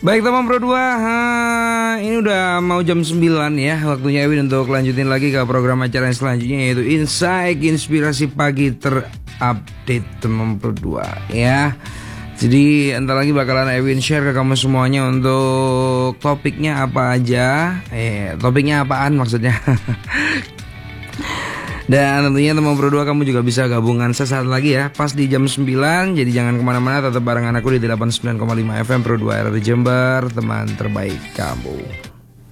Baik teman Pro 2, ini udah mau jam 9 ya. Waktunya Ewin untuk lanjutin lagi ke program acara yang selanjutnya, yaitu Insight Inspirasi Pagi terupdate teman Pro 2 ya. Jadi entar lagi bakalan Ewin share ke kamu semuanya untuk topiknya apa aja. Topiknya apaan maksudnya. Dan tentunya teman Pro 2 kamu juga bisa gabungan sesaat lagi ya, pas di jam 9. Jadi jangan kemana-mana, tetap barengan aku di 89,5 FM Pro 2 RRI Jember, teman terbaik kamu.